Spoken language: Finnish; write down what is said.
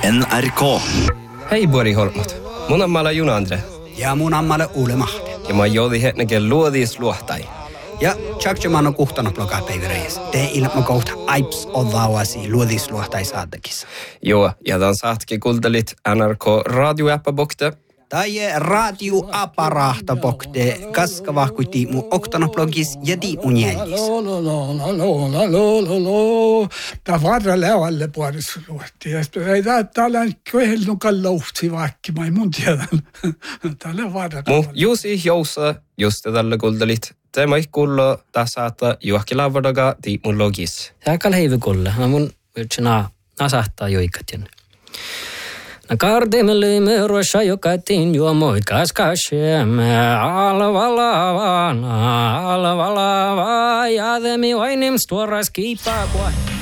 NRK. Hei Bori Holmat. Mun ammalla Juna Andre. Ja mun ammalla Ulle Mahti. Ja mä joudi hetnäkin luodis luohtai. Ja tjakjaman on kuhtana blogaa päivireis. Te ilma kohta aips odhaavasi luodis luohtai saattakissa. Joo, ja tämän saatkin kuultelit NRK radioäppä bokte. Tai radioaparahta bokte kaskavahkuti mun oktanablogis ja mun jäljissä. Tämä varra levalle puolessa luotti. Ja täällä on köhelnukan louhti vaikka, mä ei mun tiedä. Täällä on varra. Juusi jousa, just tällä kuultelit. Te mä kuulla tässä, että juokki lavadaga mun logis. Jääkäl heivi kuulla. Mä mun yrtsinä nasahtaa joikatjen. Nakardemme löimme ruossa jokatin juomoi kaskasemme alvalavana, ja demi vainim stuoras kiipaa.